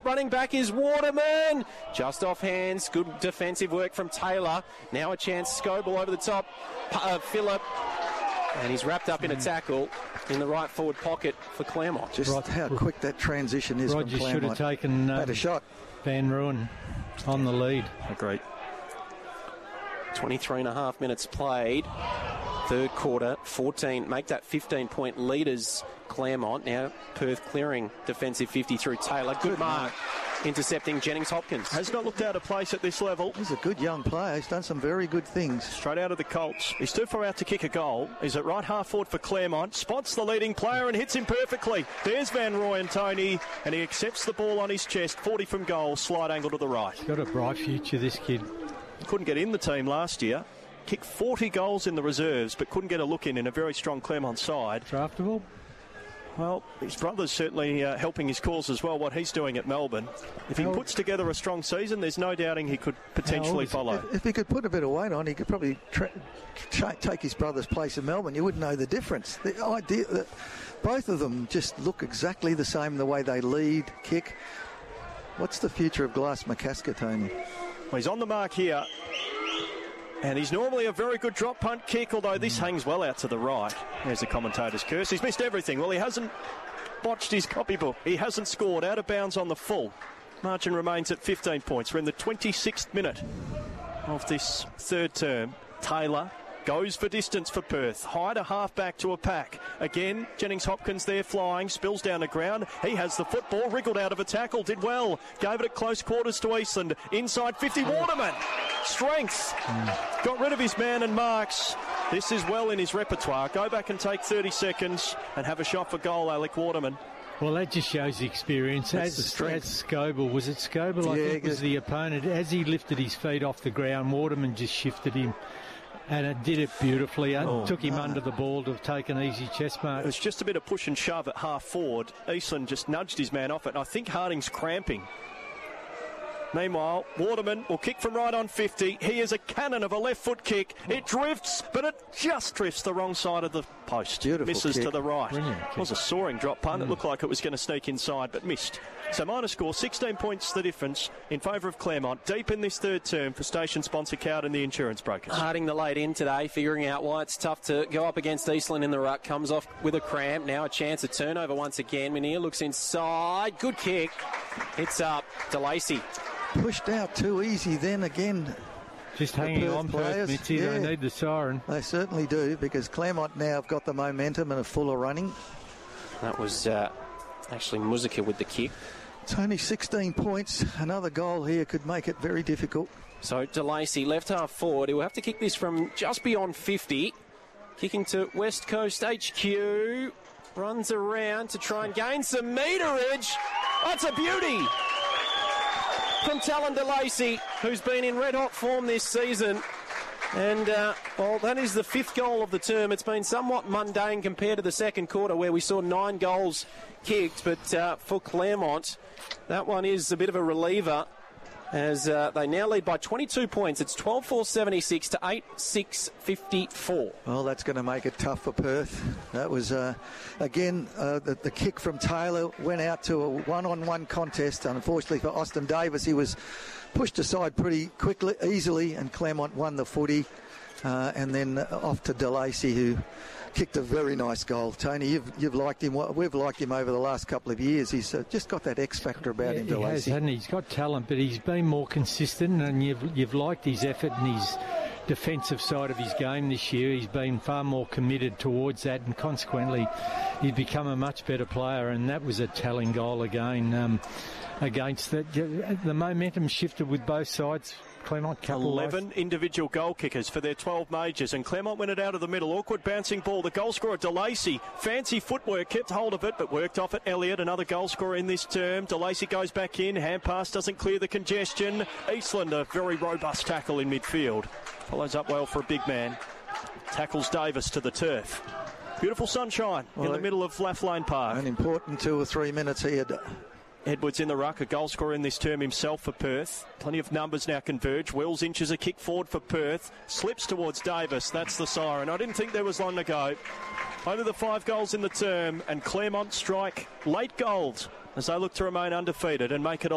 running back is Waterman. Just off hands. Good defensive work from Taylor. Now a chance. Scoble over the top. Phillip. And he's wrapped up in a tackle in the right forward pocket for Claremont. Just how quick that transition is from Claremont. Roger should have taken had a shot. Van Rooyen on the lead. Agreed. 23 and a half minutes played. Third quarter, 14. Make that 15-point leaders, Claremont. Now Perth clearing defensive 50 through Taylor. Good mark. Intercepting Jennings Hopkins. Has not looked out of place at this level. He's a good young player. He's done some very good things. Straight out of the Colts. He's too far out to kick a goal. He's at right half forward for Claremont. Spots the leading player and hits him perfectly. There's Van Rooyen, Tony, and he accepts the ball on his chest. 40 from goal. Slide angle to the right. He's got a bright future, this kid. He couldn't get in the team last year. Kicked 40 goals in the reserves, but couldn't get a look in a very strong Claremont side. Draftable? Well, his brother's certainly helping his cause as well, what he's doing at Melbourne. If he puts together a strong season, there's no doubting he could potentially follow. If he could put a bit of weight on, he could probably take his brother's place in Melbourne. You wouldn't know the difference. The idea that both of them just look exactly the same, the way they lead, kick. What's the future of Glass McCasker, Tony? Well, he's on the mark here. And he's normally a very good drop punt kick, although this hangs well out to the right. There's the commentator's curse. He's missed everything. Well, he hasn't botched his copybook. He hasn't scored. Out of bounds on the full. Margin remains at 15 points. We're in the 26th minute of this third term. Taylor goes for distance for Perth. High to half back to a pack. Again, Jennings Hopkins there flying. Spills down the ground. He has the football. Wriggled out of a tackle. Did well. Gave it at close quarters to Eastland. Inside 50. Waterman. Strength. Got rid of his man and marks. This is well in his repertoire. Go back and take 30 seconds and have a shot for goal, Alec Waterman. Well, that just shows the experience. As Scoble, was it Scoble? I think was the opponent. As he lifted his feet off the ground, Waterman just shifted him. And it did it beautifully. Took him under the ball to take an easy chest mark. It was just a bit of push and shove at half forward. Eastland just nudged his man off it. And I think Harding's cramping. Meanwhile, Waterman will kick from right on 50. He is a cannon of a left foot kick. It drifts, but it just drifts the wrong side of the post. Beautiful Misses kick. to the right. It was a soaring drop punt. It looked like it was going to sneak inside, but missed. So minor score, 16 points the difference in favour of Claremont. Deep in this third term for station sponsor Cowd and the Insurance Brokers. Harding the late in today, figuring out why it's tough to go up against Eastland in the ruck. Comes off with a cramp. Now a chance of turnover once again. Minier looks inside. Good kick. It's up. DeLacy. Pushed out too easy then again. Just hanging on, Perth, Mitchie. They need the siren. They certainly do, because Claremont now have got the momentum and are full of running. That was actually Muzika with the kick. It's only 16 points. Another goal here could make it very difficult. So DeLacy, left half forward. He'll have to kick this from just beyond 50. Kicking to West Coast HQ. Runs around to try and gain some meterage. That's a beauty from Talon DeLacy, who's been in red-hot form this season. And, well, that is the fifth goal of the term. It's been somewhat mundane compared to the second quarter, where we saw 9 goals kicked. But for Claremont, that one is a bit of a reliever, as they now lead by 22 points. It's 12-4-76 to 8-6-54. Well, that's going to make it tough for Perth. That was, again, the kick from Taylor went out to a one-on-one contest. Unfortunately for Austin Davis, he was pushed aside pretty quickly, easily, and Claremont won the footy. And then off to DeLacy, who kicked a very nice goal. Tony, you've liked him. We've liked him over the last couple of years. He's just got that X factor about him, DeLacy. He has, hasn't he? He's got talent, but he's been more consistent, and you've liked his effort and his defensive side of his game this year. He's been far more committed towards that, and consequently he's become a much better player, and that was a telling goal again. Against that, the momentum shifted with both sides. Claremont 11 individual goal kickers for their 12 majors, and Claremont went it out of the middle. Awkward bouncing ball. The goal scorer, DeLacy, fancy footwork, kept hold of it, but worked off at Elliott. Another goal scorer in this term. DeLacy goes back in. Hand pass doesn't clear the congestion. Eastland, a very robust tackle in midfield. Follows up well for a big man. Tackles Davis to the turf. Beautiful sunshine in the middle of Laflane Park. An important 2 or 3 minutes here. Edwards in the ruck, a goal scorer in this term himself for Perth. Plenty of numbers now converge. Wells inches a kick forward for Perth. Slips towards Davis. That's the siren. I didn't think there was long to go. Only the 5 goals in the term, and Claremont strike late goals as they look to remain undefeated and make it